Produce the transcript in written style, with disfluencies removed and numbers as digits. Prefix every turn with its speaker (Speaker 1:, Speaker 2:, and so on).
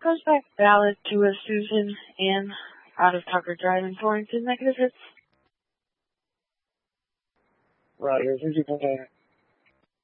Speaker 1: Goes back valid to a Susan Ann out of Tucker Drive in Torrington. Negative hits.
Speaker 2: Roger, 54.